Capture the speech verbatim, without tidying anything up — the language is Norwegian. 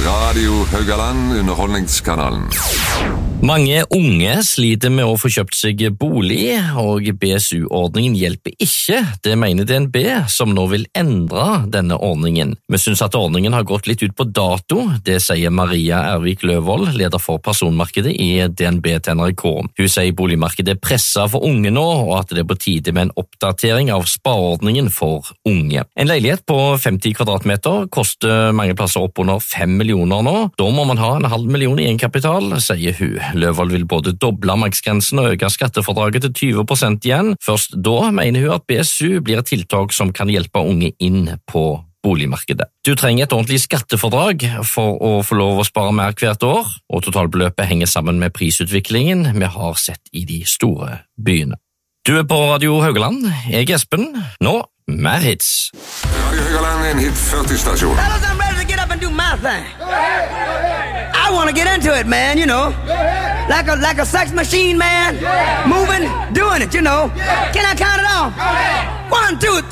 Radio Haugaland, underholdningskanalen. Mange unge sliter med å få kjøpt seg bolig, og B S U-ordningen hjelper ikke. Det mener D N B, som nå vil endre denne ordningen. Vi synes at ordningen har gått litt ut på dato. Det sier Maria Ervik Løvold, leder for personmarkedet i D N B til N R K. Hun sier boligmarkedet er presset for unge nå, og at det er på tide med en oppdatering av spareordningen for unge. En leilighet på femti kvadratmeter koster mange plasser opp under fem millioner nå. Da må man ha en halv million i egenkapital, sier hun. Løvold vil både doble maksgrensen og øke skattefradraget til tyve prosent igjen. Først da mener hun at B S U blir et tiltak som kan hjelpe unge inn på boligmarkedet. Du trenger et ordentlig skattefordrag for å få lov å spare mer hvert år, og totalbeløpet henger sammen med prisutviklingen vi har sett i de store byene. Du er på Radio Haugaland, jeg er Espen. Nå, mer hits. Radio Haugaland er en hit førti-stasjon. Fellas, I'm ready to get up and do my thing. I want to get into it, man, you know. Like a like a sex machine, man. Moving, doing it, you know. Can I count it off? One, two, three.